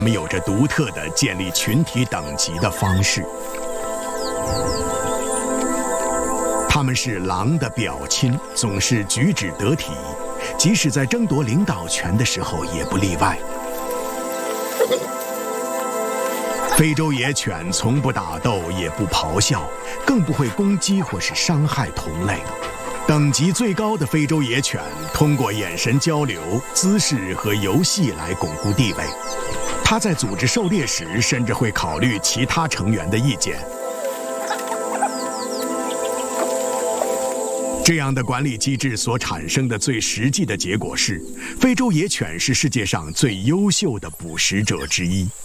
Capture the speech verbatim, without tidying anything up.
们有着独特的建立群体等级的方式。他们是狼的表亲，总是举止得体，即使在争夺领导权的时候也不例外。非洲野犬从不打斗，也不咆哮，更不会攻击或是伤害同类。等级最高的非洲野犬通过眼神交流、姿势和游戏来巩固地位。它在组织狩猎时，甚至会考虑其他成员的意见。这样的管理机制所产生的最实际的结果是，非洲野犬是世界上最优秀的捕食者之一。